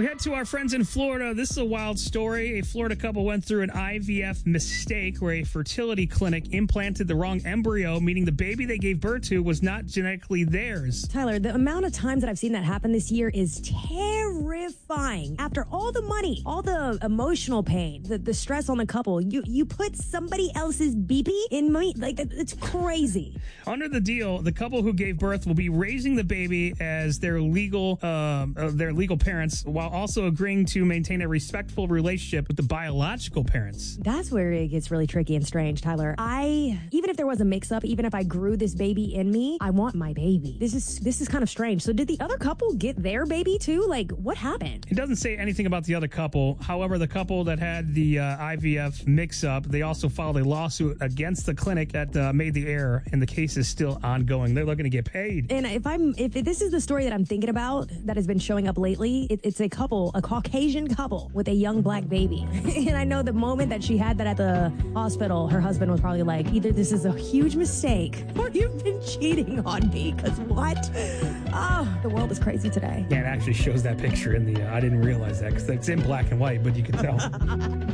We head to our friends in Florida. This is a wild story. A Florida couple went through an IVF mistake where a fertility clinic implanted the wrong embryo, meaning the baby they gave birth to was not genetically theirs. Tyler, the amount of times that I've seen that happen this year is terrifying. After all the money, all the emotional pain, the stress on the couple, you put somebody else's baby in me? Like, it's crazy. Under the deal, the couple who gave birth will be raising the baby as their legal parents, while also agreeing to maintain a respectful relationship with the biological parents. That's where it gets really tricky and strange, Tyler. Even if there was a mix-up, even if I grew this baby in me, I want my baby. This is kind of strange. So did the other couple get their baby too? Like, what happened? It doesn't say anything about the other couple. However, the couple that had the IVF mix-up, they also filed a lawsuit against the clinic that made the error, and the case is still ongoing. They're looking to get paid. And if this is the story that I'm thinking about that has been showing up lately, it's a couple, a Caucasian couple with a young black baby. And I know the moment that she had that at the hospital, her husband was probably like, either this is a huge mistake or you've been cheating on me, because what? Oh, the world is crazy today. Yeah, it actually shows that picture in the, I didn't realize that because it's in black and white, but you can tell.